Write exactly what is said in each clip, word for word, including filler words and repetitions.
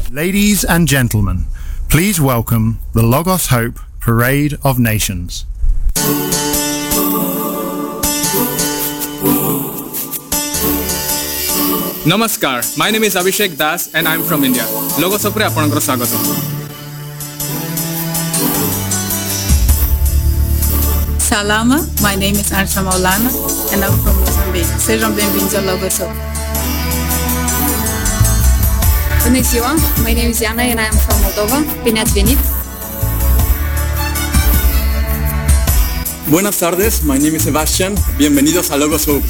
Ladies and gentlemen, please welcome the Logos Hope Parade of Nations. Namaskar, my name is Abhishek Das and I am from India. Logos Hope re apanଙ୍କର ସ୍ୱାଗତ. Salama, my name is Arsha Maulana and I'm from Mozambique. Sejam bem-vindos ao Logos Hope. Konnichiwa, my name is Yana and I am from Moldova. Bine ați venit! Buenas tardes, my name is Sebastian. Bienvenidos a Logos Hope.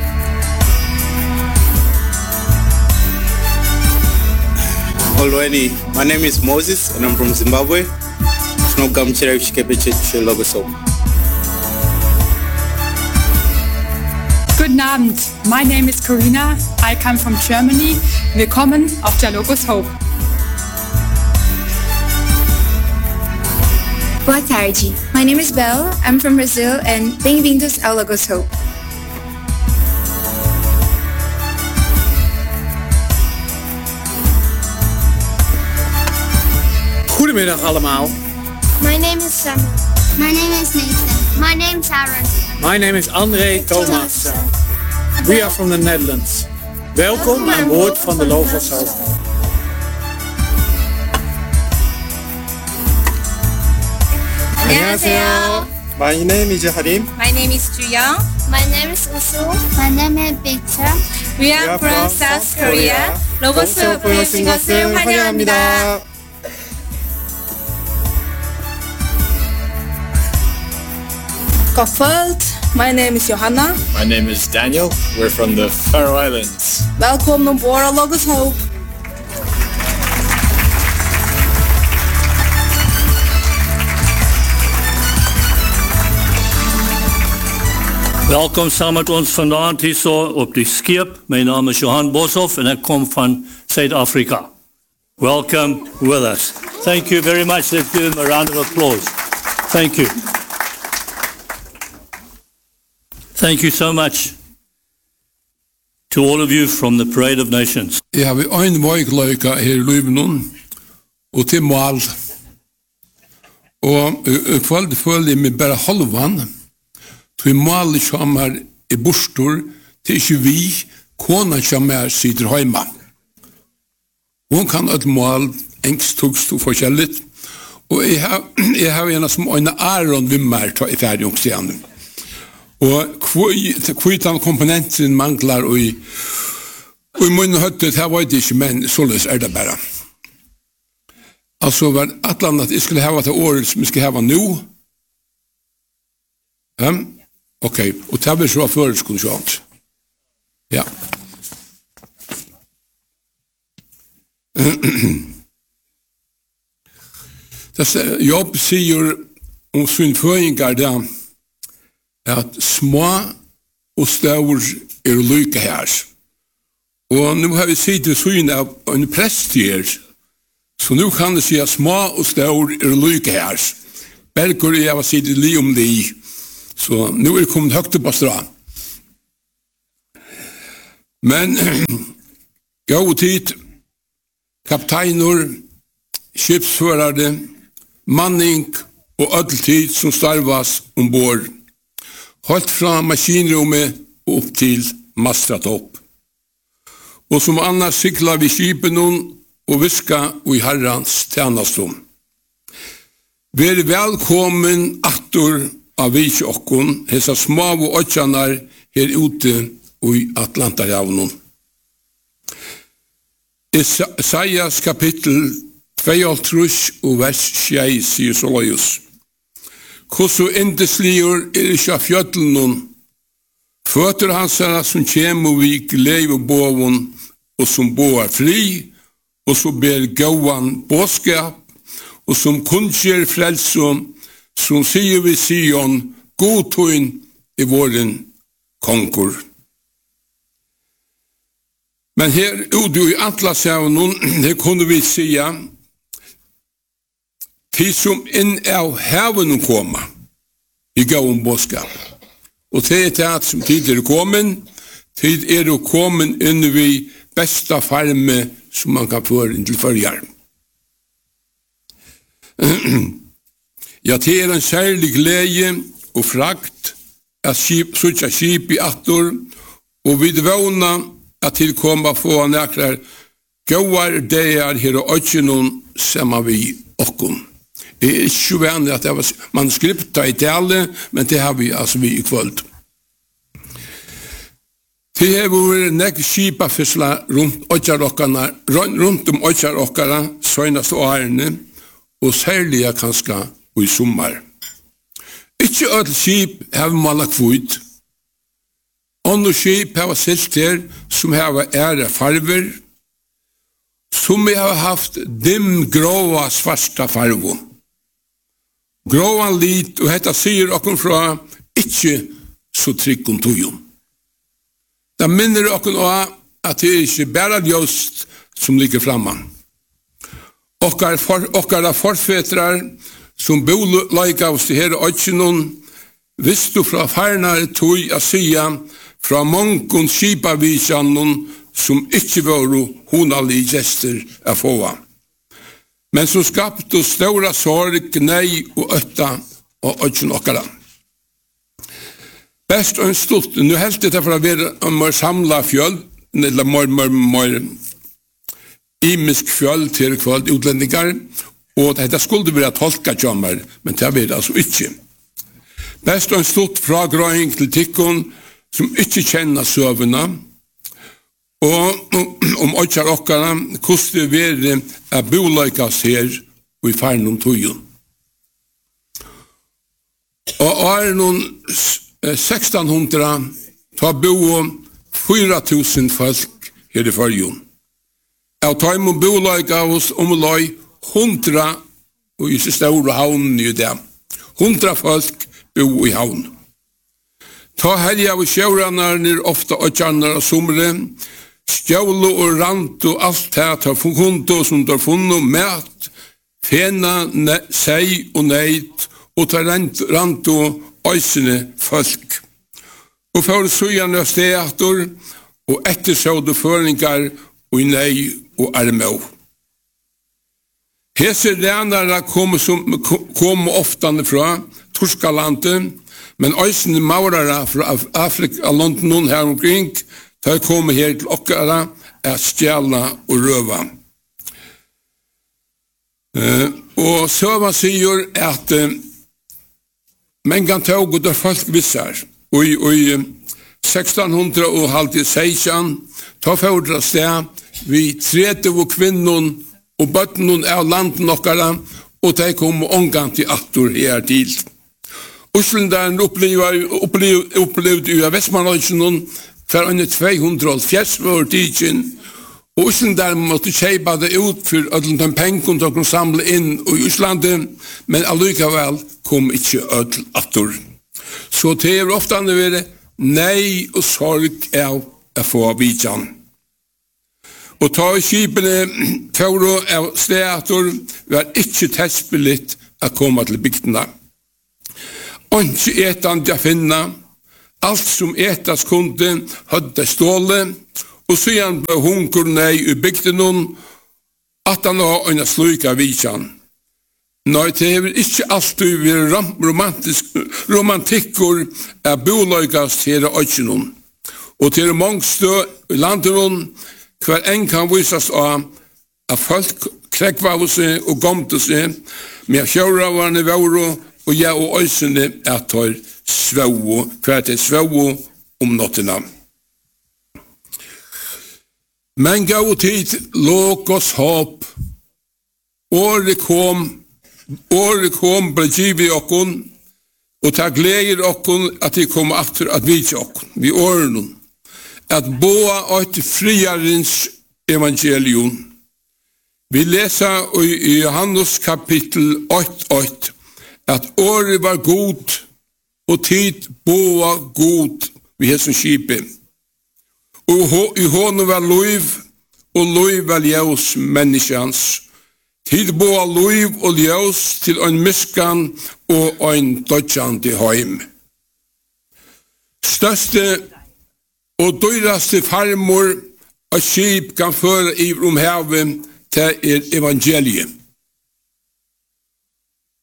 Already, my name is Moses and I'm from Zimbabwe. Snogam chira shikepeche Logos Hope. Guten Abend, my name is Corina. I come from Germany. Willkommen auf der Logos Hope. Boa tarde. My name is Belle. I'm from Brazil and bem-vindos ao Logos Hope. Goedemiddag allemaal. My name is Sam. My name is Nathan. My name is Aaron. My name is André Thomas. We are from the Netherlands. Welkom aan boord van de Logos Hope. 안녕하세요. My name is Harim. My name is Juya. My name is Usu. My name is Victor. We are, we are from, from South Korea. Logos Hope 오신 것을 환영합니다. Goedemiddag. My name is Johanna. My name is Daniel. We're from the Faroe Islands. Welkom ombord aan Logos Hope. Welkom samen met ons vandaag hier zo op die skip. Mijn naam is Johan Boshoff en ik kom van Zuid-Afrika. Welcome with us. Thank you very much. Let's give him a round of applause. Thank you. Thank you so much to all of you from the Parade of Nations. Jeg har en veikleika her i Løyvenon og til Mal. Og i kveld føler jeg meg bare halvan. Til Mal kommer i bostor til ikke vi, kona kommer sitter heima. Hun kan et Mal, engst, tugst og forskjelligt. Og jeg har, jeg har en som en Aron Vimmer ta i ferdigungstjenen. Og kvitan komponenten manglar og i og i munnen høttet, her var det ikke, men således er det bare. Altså, var atlan at jeg skulle hava til året som jeg skulle hava nå. Ja, ok, og det var så før skulle sjå alt. Ja. Jobb sier om sin føringar da, at små og stør er lykke her. Og nå har vi sett det sånn av en prest her, så nå kan det si at små og stør er lykke her. Berger jeg har sett det li om det, så nå er det kommet høyt på strand. Men, gå og tid, kapteiner, skipsførere, manning og ødeltid som starvas ombord. Holdt fra maskinrommet opp til mastratopp. Og som annars sykla vi skipen og viska og i herrans tjenestrom. Vær velkommen attor av vikjokkon, hessa små og åttjanar her ute og i Atlantarjavnon. Isaias kapittel tjueåtte og vers tjei sier Solajus. Kosso endesligur er ikke av fjøtlen føtter hans er som kjemur vi glede båvun og som båar fri og som ber gauan båskap og som kunnskjer frelsom som sier vi Sion godtøyn i våren konkur. Men her ute i Atlasjavnon her kunne vi sia tid som inn av heaven koma i gavn båskap. Og det er det som tid er kommet, tid er det kommet inn i besta farme som man kan få inn til førjar. Ja, det er en særlig glede og frakt at skip, suttja skip i attor, og vi vågna at tilkomma få nekrar gauar deir her og øtjennom sammen vi okkon. Det er ikke vanlig at det var manuskripta i tale, men det har vi altså vi i kvöld. Det har vært nek skipafisla rundt øtjarokkana, rundt om øtjarokkara, søgnast og ærene, og særlig kanskje og i sommar. Ikke alle skip har malet kvitt. Andre skip har silt her som har ære farver, som vi har haft dim gråa svarta farver. Gråa lit, og dette sier okkur fra ikke så trygg om togjum. Det minner okkur av at det er ikke bare ljøst som ligger framman. Okkar, for, okkar forfetrar som bolaika hos det her øtjennom visste fra farnare tog a sia fra mongon skipavisjanon som ikke var honalige gjester a fåa. Men som skapte stora sorg, nei og øtta og øtjen okkara. Best og en stort, nu helt det for å være en mer samla fjöld, eller mer, mer, mer imisk fjöld til kvöld utlendingar, og dette skulle være tolka tjommer, men det er altså ikke. Best og en stort fragrøying til tikkun som ikke kjenner søvuna, og om øtjar okkara koste være a bolaikas her og i færn om tøyen. Og er noen sexton hundra ta bo fyra tusen folk her i fyrjun. Jeg tar imot bolaikas om loj hundra, og i store havnen i det, hundra folk bo i havn. Ta helga og sjøranar nir ofta øtjarnar og somre, stjålo og rant og alt det tar funkunto som tar funno mat, fena, ne, seg og neid, og tar rant og øysene folk. Og for sujane og steator, og ettersåde føringar, og nei og armau. Hese renare kommer kom ofta fra Torskalandet, men øysene maurara fra Afrika, London her omkring, de kommer her til okkara er stjælna og røva. Uh, og Søva sier at uh, mengan tog og der folk vissar, og i sexton sekstan ta fordra sted vi trete og kvinnon og bøtten av landen okkara, og de kom omgant i attor her til. Oslendaren opplevde i Vestmanøysenen for under tvehundrahalvfjerds år tidsin, og Oslendaren måtte kjeipa det ut for ødelen den pengen de kunne samle inn i Oslandet, men allikevel kom ikke ødel attor. Så det er ofte det være nei og sorg av å få vidjan. Og ta i skipene tåro av steator var ikke testbilligt å komme til bygdena. Ikke etande å finne, alt som etas kunde hadde ståle, og siden ble hunker nei i bygdene, at han har en sluka vidjan. Nei, det er ikke alltid vært romantisk, romantikker av boløygas til øyne. Og til mange stø i landet, hver en kan vises av at folk krekva seg og gomte seg med kjørevarene våre, og jeg og øysene er tar svau, hver til svau om nåttina. Men gav tid låg oss håp. Året kom, året kom ble givet okkon, og ta gleder okkon at de kom aftur at vidje okkon, vi åren, at boa eit friarens evangelium. Vi leser i Johannes kapittel åtte åtte, at året var god, og tid boa god vi hesson skipet. Og i hånden var loiv, og loiv var ljøs menneskjans. Tid boa loiv og ljøs til en miskan og en dødjan til heim. Største og dyraste farmor og skip kan føre i om havet til er evangeliet.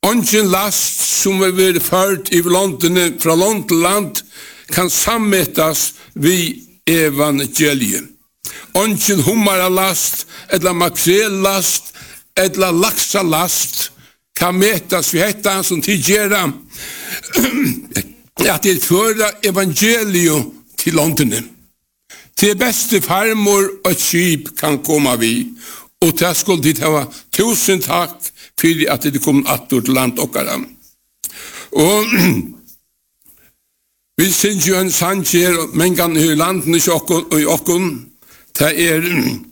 Ongen last som er vært ført i landene fra land til land kan sammetas vi evangeliet. Ongen hummara last, eller makrel last, eller laksa last kan metas vi hetta som tidigera at det fører evangeliet til landene. Til beste farmor og skip kan komme vi, og til skulle det ha tusen takk for at det kom atter til land okkara. Og vi synes jo en sanger, men kan i landene i okkon, det er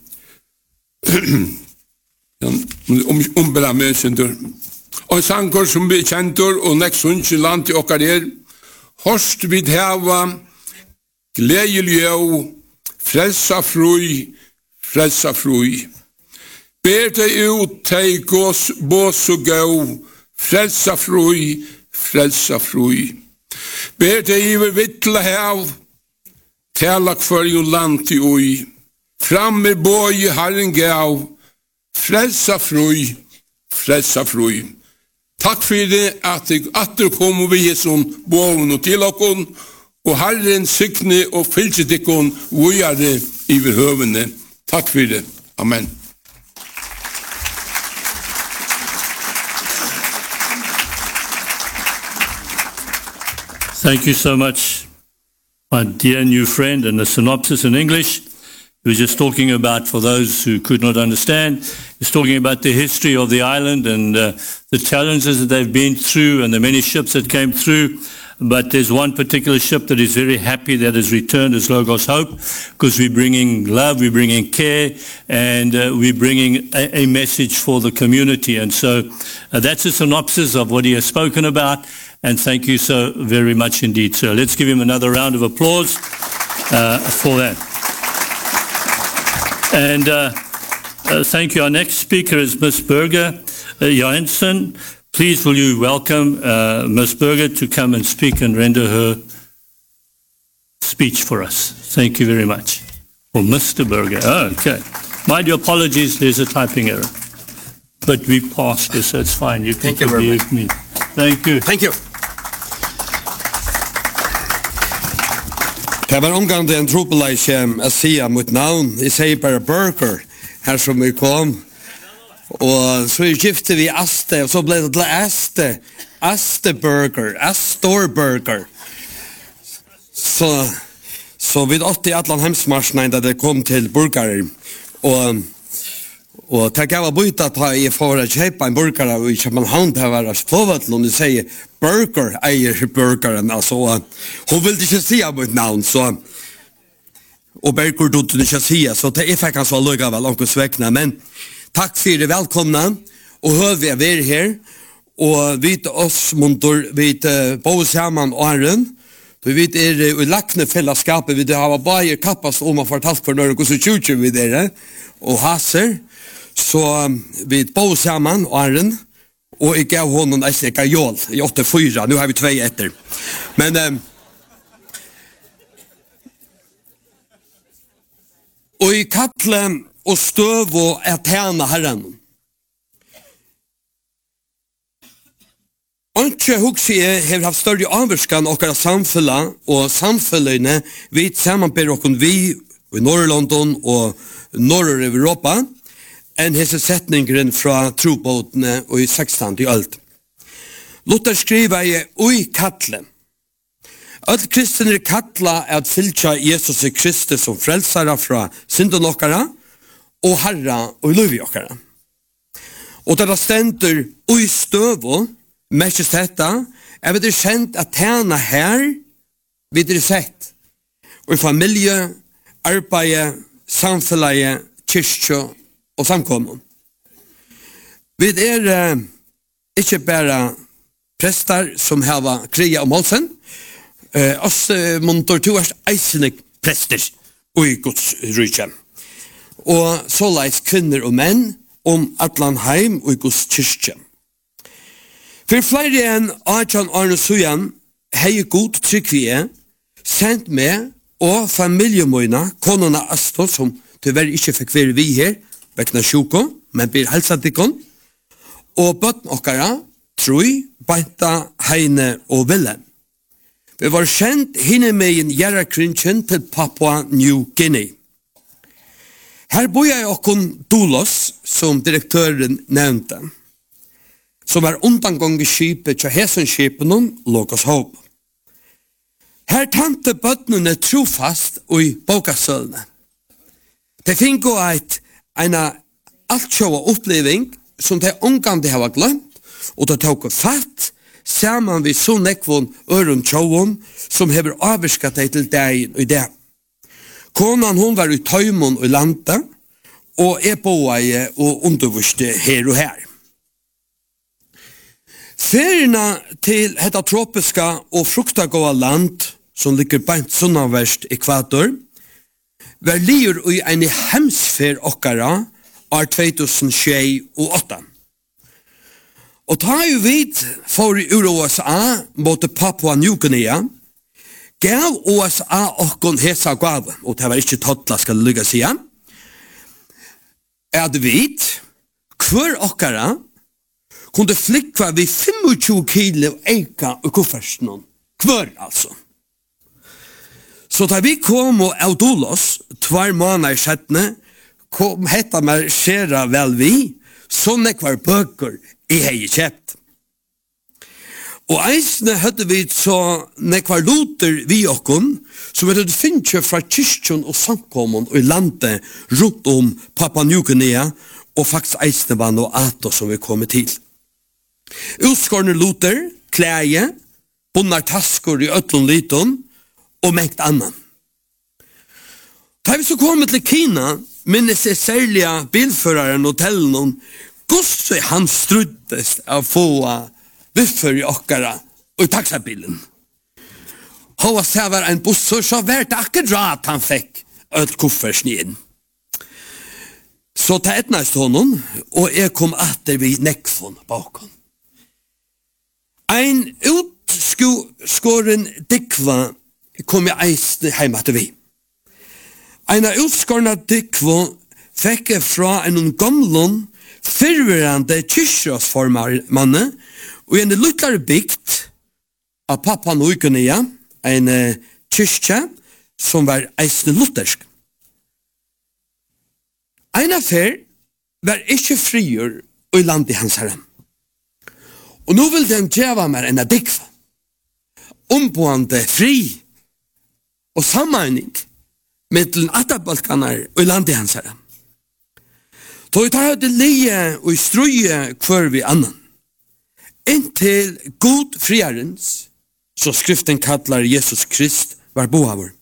ombela møsendur. Og en sanger som vi kjentur, og neksunns i land i okkar er, Horst vid heva, gledeljøv, frelsa frui, frelsa frui. Ber deg ut, teg gås, bås og gau, frelsa frui, frelsa frui. Ber deg iver vittla hev, telak for jo land til ui. Fram med boi herren gav, frelsa frui, frelsa frui. Takk for det at jeg atter kommer vi i sånn boven og til okkon, og Herren sykne og fylse dikkon vujare iver høvene. Takk for det. Amen. Thank you so much, my dear new friend, and the synopsis in English. He was just talking about, for those who could not understand, he's talking about the history of the island and uh, the challenges that they've been through and the many ships that came through. But there's one particular ship that is very happy that has returned as Logos Hope, because we're bringing love, we're bringing care, and uh, we're bringing a, a message for the community. And so uh, that's a synopsis of what he has spoken about. And thank you so very much indeed, sir. Let's give him another round of applause uh, for that. And uh, uh, thank you. Our next speaker is Miss Berger uh, Johansson. Please will you welcome uh, Miss Berger to come and speak and render her speech for us. Thank you very much. Or Mister Berger. Oh, okay. My dear apologies, there's a typing error. But we passed this, so it's fine. You can forgive me. Thank you. Thank you. Det var omgående en tropeleise jeg sier mot navn. Jeg sier bare Burger, her som vi kom. Og så gifte vi Aste, og så ble det til Aste. Aste Burger, Astor Burger. Så, så vi åtte i Atlant hemsmarsene da det kom til burgere. Og, og det gav å bytte at jeg får kjøpe en burgere, og ikke man hånd til å være påvattelig, og du sier Burger eier burgeren, altså. Hun ville ikke si av mitt navn, så. Og Burger dødde ikke si, så det er faktisk så lykke av langt svekne. Men takk for det, velkomne. Og hør vi er ved her. Og vi til oss munter, vi til både sammen og Arren. Vi er i lakne fellesskapet, vi har bare kappast om å fortalt for Norge, så tjuter vi dere. Og haser. Så vi både sammen og Arren. Og jeg gav honom en slik jål i åtte fyra. Nu har vi tvei etter. Men um, og i kattle og støv og er tjene herren. Anke hugsi har haft større avvarskan okkara samfunnet og samfunnene vi sammenber okkon vi i Norrlondon og Norr-Europa enn hese setningren fra trobåtene og i sekstende ølt. Luther skriver i ui kattle. Alt kristne kattla er at fylkja Jesus Kristus som frelsara fra synden okkara og herra og løyvi okkara. Og da det stender ui støvo, mest dette, er vi det kjent at tjena her vi det sett. Og i familie, arbeid, samfunnet, kyrkja og samkommun. Vi er uh, ikke bare prester som har kriget om halsen, uh, oss uh, munter to er eisende prester og i Guds rykje. Og så leis kvinner og menn om Atlanheim og i Guds kyrkje. For flere enn Arjan Arne Sujan hei god tryggvie sendt med og familiemøyna konona Astor som tyvärr ikke fikk være vi her vekna sjuko, men blir helsatikon, og bøtten okkara, Trui, Beinta, Heine og Willem. Vi var kjent hinne med en gjerrakrinchen til Papua New Guinea. Her bor jeg okkon Dolos, som direktøren nevnte, som er undangånge skipet til Hesenskipen Logos Hope. Her tante bøttene trofast og i bokasølene. Det finner eit ena altsjåa oppleving som de ungande hava glemt, og de tok fatt saman vi så nekvån øren tjåen som hever avviskat deg til dagen og det. Konan hon var i tøymon og landa, og er på eie og undervurste her og her. Ferierna til hetta tropiska og fruktagåa land, som ligger beint sunnanverst ekvator, var liur i en hemsfer okkara år två tusen åtta. Og ta jo vid for i U S A mot Papua New Guinea, gav U S A okkon hesa gav, og det var ikke tottla skal lykka sida, er det vid hver okkara kunde flikva vid tjugofem kilo eika og kuffersen. Hver altså. Så da vi kom og Audolos, tvar måneder settene, kom hetta meg skjera vel vi, sånne kvar bøker i hei kjept. Og eisne høtte vi så nekvar loter vi okkon, som vi hadde finnkjø fra kyrkjon og samkommun og i landet rundt om Papua New Guinea, og faktisk eisne var noe ato som vi kom til. Utskårne loter, klæje, bunnar taskor i ötlun liton, og mengt annan. Da vi så kommet til Kina, minnes jeg særlig bilføreren og tellen om hvordan han struttes av få buffer i okkara og i taxabilen. Hva sa var en bussor, så var det akkurat han fikk et kuffersen inn. Så ta etnast honom, og jeg kom atter vi nekfon bakom. Ein utskåren dikva kom jeg eisne heim at vi. Eina utskårna dikva fikk jeg fra en gamlun fyrverande kyrkjøsformanne og en lukkare bygd av Papua New Guinea, en kyrkje som var eisne luthersk. Eina fyr var ikkje frigjør og i landet hans herre. Og nå vil den djeva meg en dikva omboende fri og sammenheng mellom atabalkaner og i landet hans herre. Da vi tar det lie og strøye hver vi annan. Inntil god friarens, så skriften kallar Jesus Krist, var bohavur.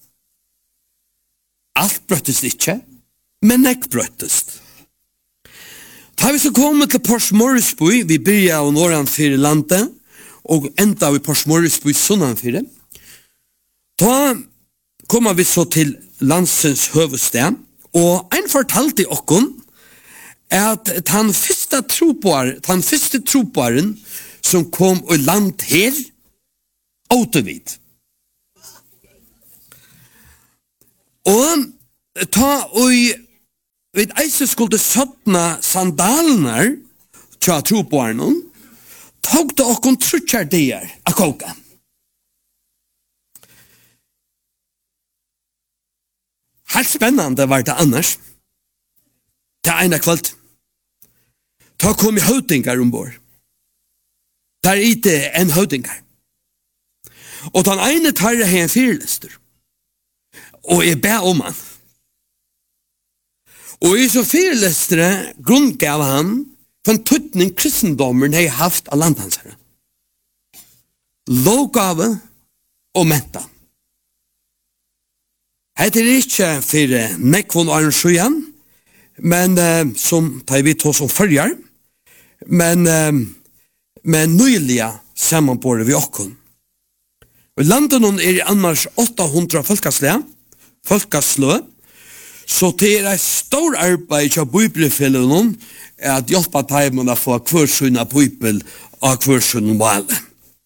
Alt brøttest ikkje, men nek brøttest. Da vi så kommet til Pors Morrisby, vi byrja av Norran fire landet, og enda vi Pors Morrisby sunnan fire, da kommer vi så til landsens høvested, og ein fortalte okkon at den første trobar, den første trobaren som kom og land her, autovid. Og ta og vi eise skulle søttna sandalene til trobaren, tog det okkon trutjar dier av koka. Helt spennende var det annars. Det ena kvalt. Ta kom i høvdingar ombord. Der er ikke en høvdingar. Og den ene tarre har en fyrlister. Og jeg ber om han. Og i så fyrlistere grunngav han for en tøtning kristendommen har haft av landhansere. Lovgave og menta. Hette er ikke for nekvån og arrangøyen, men uh, som tar vi to som følger, men, uh, men nøyelige sammenbåret vi okken. Og landet noen er annars åtte hundre folkeslø, folkeslø, så det er et stor arbeid til bibelfellene at hjelpe dem å få kvarsun av bibel og kvarsun av alle.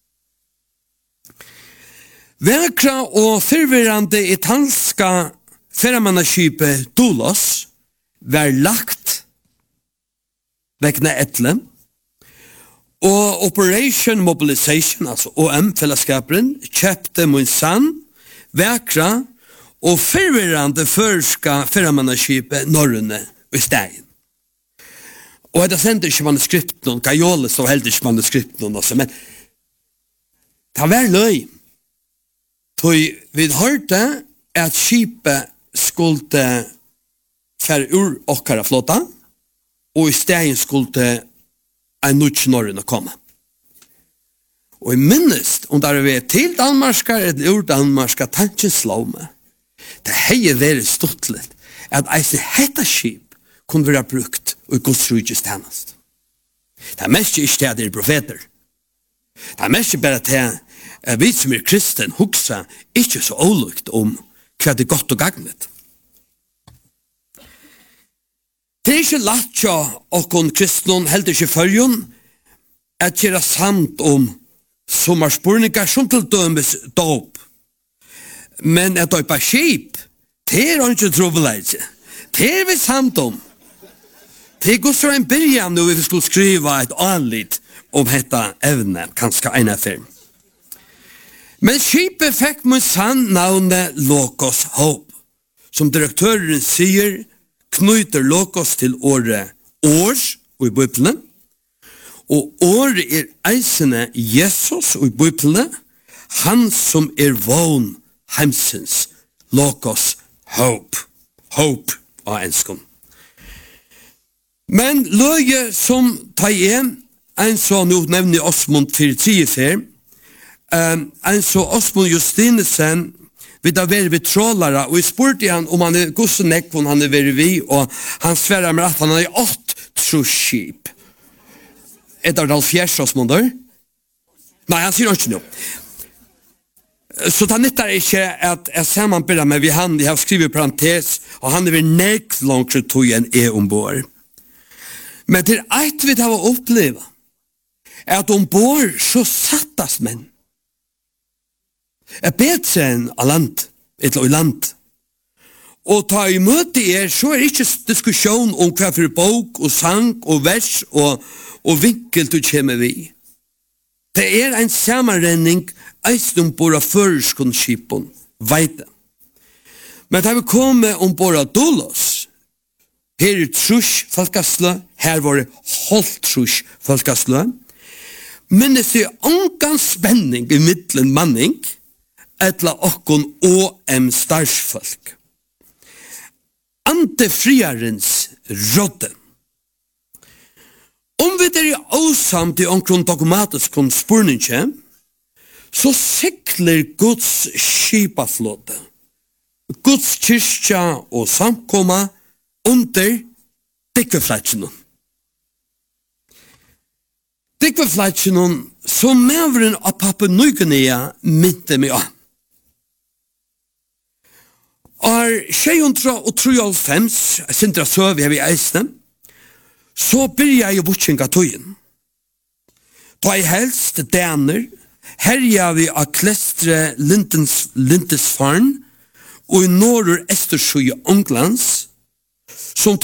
Vekra og fyrvirrande italska ferramannskipet Dolos var lagt vekna etle, Og Operation Mobilization, altså O M-fellesskaperen, kjøpte min sann, vekra og forvirrande førska firmanneskipet Norrøne og Stein. Og det sendte ikke manuskripten, Gajole så heldte ikke manuskripten også, men det var løy. Så vi hørte at skipet skulle fære ur okkara flåta, og i Stein skulle en nødt Norrøne komme. Og jeg minnes, om det er til Danmarska eller ur Danmarska, tanken slå meg. Det har vært stortlet at eisen hetta skip kunne være brukt og godsrujets tjenest. Det er mest ikke det er profeter. Det er mest bare til at vi som er kristen huksa ikke så olukt om hva det er godt og gagnet. Det er ikke lagt til åkken kristne helt ikke følgen at gjøre samt om sommerspurninger som til dømes dåp. Men at døypa skip, det er ikke trobeleise. Det er vi samt om. Det går så en byrjan nu vi skulle skriva et anlitt om dette evne, kanskje en affär. Men skipet fikk med sann navnet Logos Hope. Som direktøren sier, knyter Logos til året års og i Bibelen. Og året er eisende Jesus og i Bibelen, han som er vån heimsens Logos Hope. Hope av enskom. Men løye som tar igjen, en så nå nevner Osmund Fyrtiefer, um, en så Osmund Justinesen, vi da være ved trålere, og jeg spurte han om han er gossenek, hvor han er ved vi, og han sverre med at han er åtte trusskip. Er det Ralf Fjers, Osmund, der? Nei, han sier ikke noe. Så det nytter ikke at jeg ser man bedre med vi han, jeg har skrivet parentes, og han er ved nek langt tog en er ombord. Men til eit vi har opplevd, er at ombord så sattas menn. Er bedre enn av land, et eller land. Og ta i møte er, så er ikke diskusjon om hva for bok og sang og vers og, og vinkel du kommer vi. Det er en sammenrenning eist ombord av føreskundskipen, veite. Men da vi kommer ombord av Dolos, her er trus folkeslø, her var det holdt trus folkeslø, men det er ongan spenning i middelen manning, etla okkon O M starsfolk. Ante friarens rådde. Om vi er åsamt i omkron dogmatisk spurninge, så sikler Guds skipaflåte, Guds kyrkja og samkomma under dikkveflatjenon. Dikkveflatjenon som meveren av Papua Ny-Guinea mynte meg av. Er tjejhundra og trojolfems, sindra søvi her i eisne, så byrja jeg butsinga tøyen. Da jeg helst daner, herja vi av klestre Lindesfarn og i norr Estersjø i Onglands, som